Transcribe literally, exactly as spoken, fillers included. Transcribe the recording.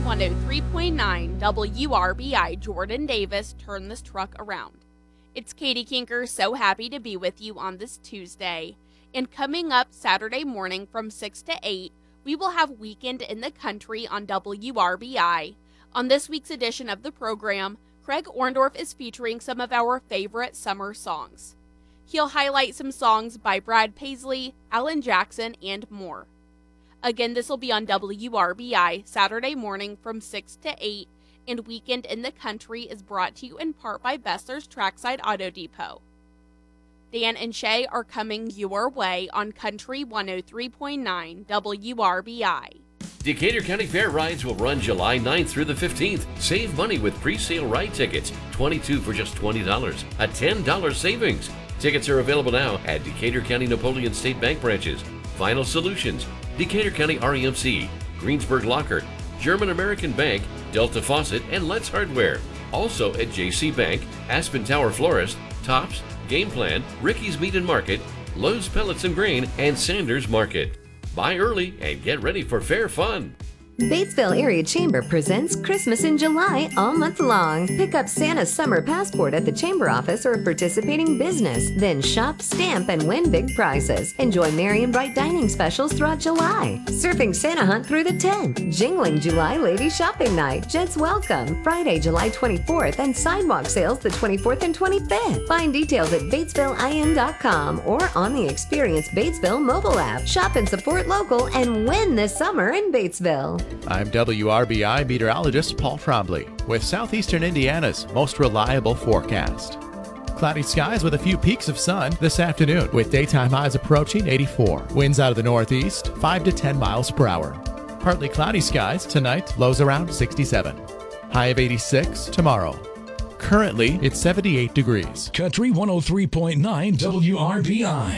one oh three point nine W R B I Jordan Davis turn this truck around. It's Katie Kinker, so happy to be with you on this Tuesday. And coming up Saturday morning from six to eight, we will have Weekend in the Country on W R B I. On this week's edition of the program, Craig Orndorff is featuring some of our favorite summer songs. He'll highlight some songs by Brad Paisley, Alan Jackson, and more. Again, this will be on W R B I Saturday morning from six to eight, and Weekend in the Country is brought to you in part by Bessler's Trackside Auto Depot. Dan and Shay are coming your way on Country one oh three point nine W R B I. Decatur County Fair rides will run July ninth through the fifteenth. Save money with pre-sale ride tickets, twenty-two for just twenty dollars, a ten dollars savings. Tickets are available now at Decatur County Napoleon State Bank branches, Final Solutions, Decatur County R E M C, Greensburg Locker, German American Bank, Delta Faucet, and Let's Hardware. Also at J C Bank, Aspen Tower Florist, Tops, Game Plan, Ricky's Meat and Market, Lowe's Pellets and Grain, and Sanders Market. Buy early and get ready for fair fun. Batesville Area Chamber presents Christmas in July all month long. Pick up Santa's summer passport at the Chamber office or a participating business. Then shop, stamp, and win big prizes. Enjoy merry and bright dining specials throughout July. Surfing Santa Hunt through the tenth. Jingling July Ladies Shopping Night. Jets Welcome. Friday, July twenty-fourth. And sidewalk sales the twenty-fourth and twenty-fifth. Find details at batesville I N dot com or on the Experience Batesville mobile app. Shop and support local and win this summer in Batesville. I'm W R B I meteorologist Paul Trombley with Southeastern Indiana's most reliable forecast. Cloudy skies with a few peaks of sun this afternoon with daytime highs approaching eighty-four. Winds out of the northeast, five to ten miles per hour. Partly cloudy skies tonight, lows around sixty-seven. High of eighty-six tomorrow. Currently, it's seventy-eight degrees. Country one oh three point nine W R B I.